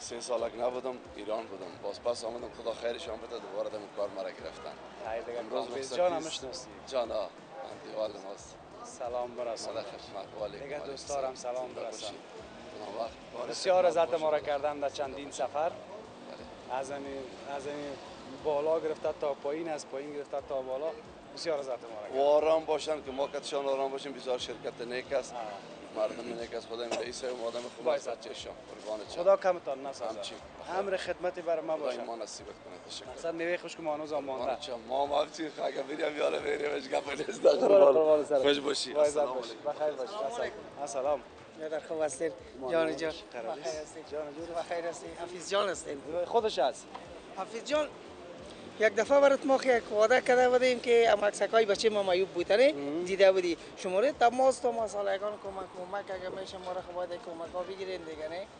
3 سالک نبودم ایران بودم باز پس آمدم خدا خیرشان بده دوباره دم کار مرا گرفتن. خیر دیگه امروز کامبیز رخصتی جان است. میشناسی جان اندیوال ماست. سلام برسان دیگه دوستارم سلام برسان. بسیار عزت ما را کردن در چندین سفر از این بالا گرفته تا پایین از پایین گرفته تا بالا بسیار عزت ما را کردن. آرام باشن که ما کتشان آرام باشیم بسیار شرکت نیک است. مردم نیک است خدا این رئیس و آدم خوب است بچه‌شان قربان خدا کمتان نسازد امر خدمتی بر ما باشه ما نصیبت کنه تشکر مثلا میوه خوش که مانوز مانده ما همچین خاگه بریم یاله بریم اش گپ نیست قربان خوش باشی السلام علیکم بخیر باشی السلام در خوب هستید جان جان بخیر هستید جان جون بخیر هستید حفیظ جان هستید خودش هست حفیظ جان یک دفعه برات ما یک وعده کرده بودیم که عکسکای بچه ما معیوب بودنه دیده بودی شماره تماس تو مسائلگان کمک اگه میشه ما را باید کمک ها بگیرین دیگه نه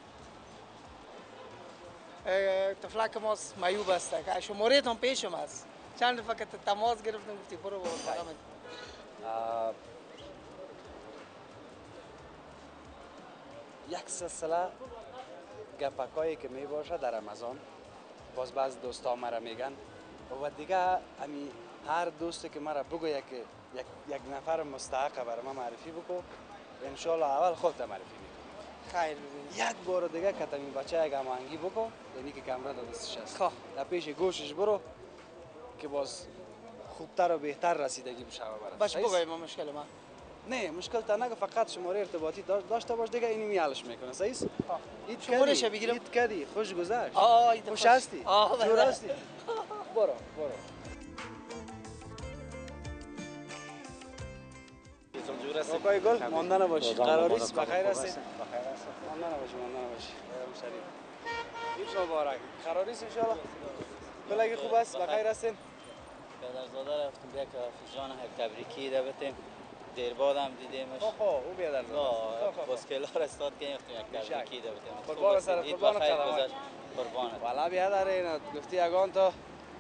طفلک ما معیوب است که شماره تون پیشم است چند دفعه که تماس گرفتم گفتی برو فقط یک سلسله گپکایی که می باشه در رمضان باز بعض دوستا مرا میگن و دیگه امی هر دوستی که مرا بگوید که یک نفر مستحق برای ما معرفی بکو انشالله اول خودت معرفی میکنی خیر ببین یک بار دیگه که تمی بچه یک هماهنگی بکو یعنی که کمره دستش است خواه در پیش گوشش برو که باز خوبتر و بهتر رسیدگی بشه برات باش بگوی ما مشکل ما نه مشکل تا نگه فقط شماره ارتباطی داشته باش دیگه اینی میالش میکنه صحیح است شمارهش بگیرم ایت کدی خوش گذشت ایت خوش هستی جور هستی برو آقای گل مانده نباشی قراریست بخیر هستی مانده نباشی شریف عید مبارک قراریست ان شاء الله کلاگی خوب است بخیر هستین بیادرزاده رفتیم یک حفیظ یک تبریکی ده بتیم دیر بعد هم دیدیمش او بیادرزاده بسکیلا را استاد که یک تبریکی ده بتیم قربان سر قربان قدمت قربانت والا بیادر این گفتی یگان تو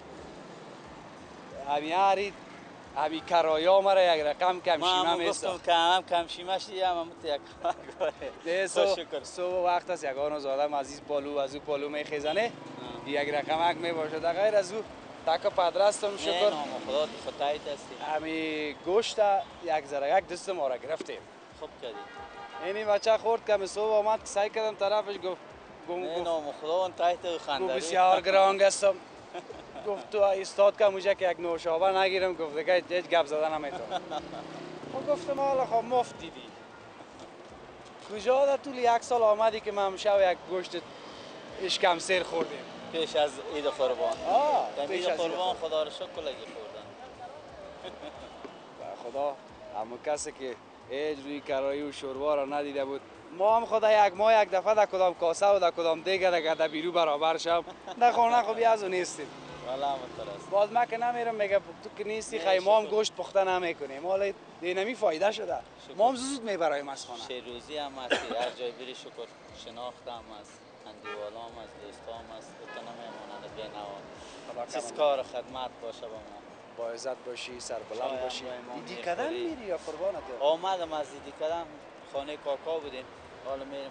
همیاری همی کرایا مرا یک رقم کم شیمه میسته گفتم کم شیمه شدیم هم یک کاره صبح وقت است یگان زادم از این پالو از او پالو میخیزنه یک رقمک میباشه در غیر از او تک پدرستم شکر نه خدا خدایت هستی همی گوشت یک ذره یک دست ما را گرفتیم خوب کردی اینی بچه خورد که صبح آمد سعی کردم طرفش گفت نه خدا اون تایت خنده بسیار گرانگ هستم گفت تو استاد که موجه که یک نوشابه نگیرم گفت دیگه هیچ گپ زدن نمیتونم من گفتم حالا خب مفت دیدی کجا در طول یک سال آمدی که ما شب یک گوشت اشکم سیر خوردیم پیش از عید قربان پیش عید از قربان خدا رو شکر لگی خوردن خدا همه کسی که هیچ روی کرایی و شوروا را ندیده بود ما هم خدا یک دفعه در کدام کاسه و در کدام دیگه در بیرو برابر شم در خانه خوبی از او نیستیم والا مترست باز من که نمیرم میگه تو که نیستی خیلی ما هم گوشت پخته نمیکنیم حالا دینمی فایده شده ما هم زود میبرایم از خانه شیروزی هم هستی هر جای بری شکر شناخت هم هست اندیوالا هم هست دوستا هم هست تو نمیمونند بینوا چیز کار خدمت باشه با ما با عزت باشی سربلند باشی دیدی کدن میری یا قربانت آمدم از دیدی کدن خانه کاکا بودیم حالا میریم